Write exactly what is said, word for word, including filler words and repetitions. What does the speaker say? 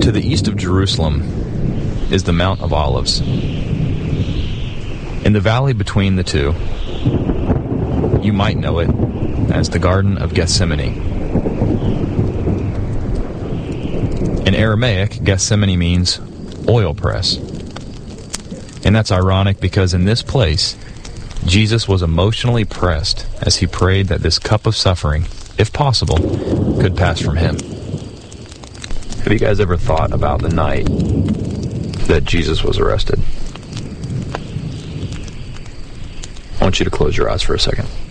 To the east of Jerusalem is the Mount of Olives. In the valley between the two, you might know it as the Garden of Gethsemane. In Aramaic, Gethsemane means oil press. And that's ironic because in this place, Jesus was emotionally pressed as he prayed that this cup of suffering, if possible, could pass from him. Have you guys ever thought about the night that Jesus was arrested? I want you to close your eyes for a second.